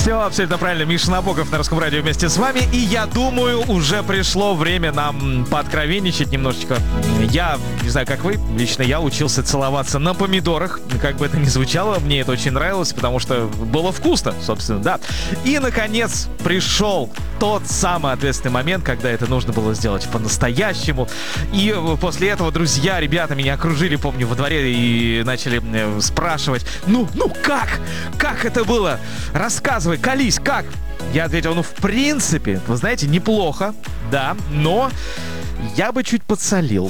Все абсолютно правильно. Миша Набоков на Русском радио вместе с вами. И я думаю, уже пришло время нам пооткровенничать немножечко. Я, не знаю, как вы, лично я учился целоваться на помидорах. Как бы это ни звучало, мне это очень нравилось, потому что было вкусно, собственно, да. И, наконец, пришел тот самый ответственный момент, когда это нужно было сделать по-настоящему. И после этого друзья, ребята меня окружили, помню, во дворе и начали спрашивать: ну, как? Как это было? Рассказывай, колись, как? Я ответил: ну, в принципе, вы знаете, неплохо, да, но я бы чуть подсолил.